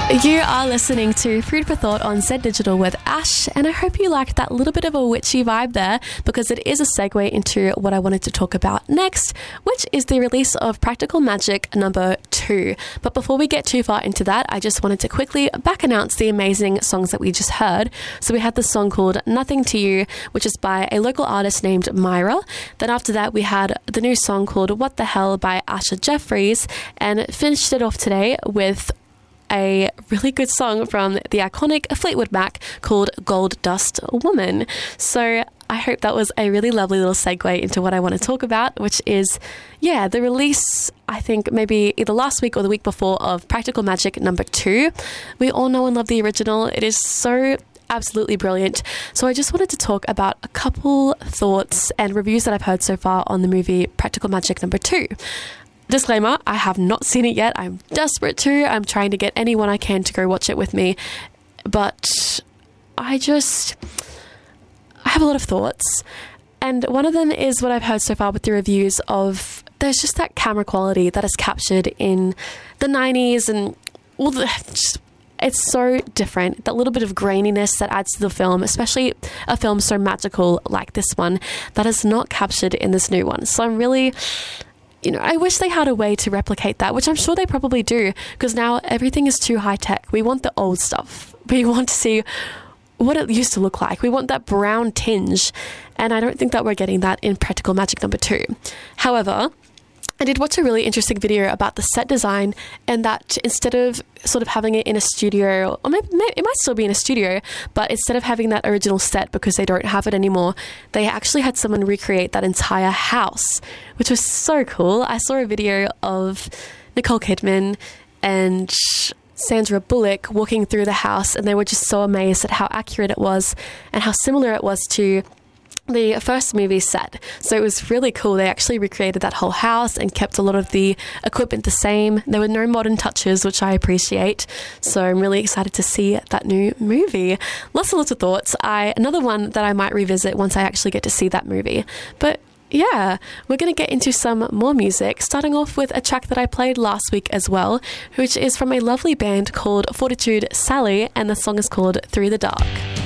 You are listening to Food for Thought on Z Digital with Ash, and I hope you liked that little bit of a witchy vibe there, because it is a segue into what I wanted to talk about next, which is the release of Practical Magic number 2. But before we get too far into that, I just wanted to quickly back announce the amazing songs that we just heard. So we had the song called Nothing to You, which is by a local artist named Myra. Then after that, we had the new song called What the Hell by Asha Jeffries, and finished it off today with a really good song from the iconic Fleetwood Mac called Gold Dust Woman. So I hope that was a really lovely little segue into what I want to talk about, which is, the release, I think maybe either last week or the week before, of Practical Magic number 2. We all know and love the original. It is so absolutely brilliant. So I just wanted to talk about a couple thoughts and reviews that I've heard so far on the movie Practical Magic number 2. Disclaimer, I have not seen it yet. I'm desperate to. I'm trying to get anyone I can to go watch it with me. But I have a lot of thoughts. And one of them is what I've heard so far with the reviews of, there's just that camera quality that is captured in the 90s, and it's so different. That little bit of graininess that adds to the film, especially a film so magical like this one, that is not captured in this new one. So I'm really, I wish they had a way to replicate that, which I'm sure they probably do, because now everything is too high tech. We want the old stuff. We want to see what it used to look like. We want that brown tinge, and I don't think that we're getting that in Practical Magic number 2. However, I did watch a really interesting video about the set design, and that instead of sort of having it in a studio, or maybe it might still be in a studio, but instead of having that original set, because they don't have it anymore, they actually had someone recreate that entire house, which was so cool. I saw a video of Nicole Kidman and Sandra Bullock walking through the house, and they were just so amazed at how accurate it was and how similar it was to the first movie set. So it was really cool. They actually recreated that whole house and kept a lot of the equipment the same. There were no modern touches, which I appreciate. So I'm really excited to see that new movie. Lots of thoughts. Another one that I might revisit once I actually get to see that movie. But yeah, we're going to get into some more music, starting off with a track that I played last week as well, which is from a lovely band called Fortitude Sally, and the song is called Through the Dark.